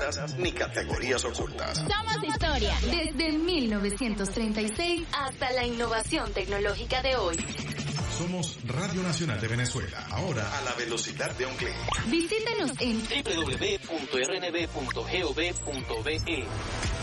ni categorías ocultas. Somos historia. Desde 1936 hasta la innovación tecnológica de hoy. Somos Radio Nacional de Venezuela. Ahora a la velocidad de un clic. Visítanos en www.rnb.gov.be.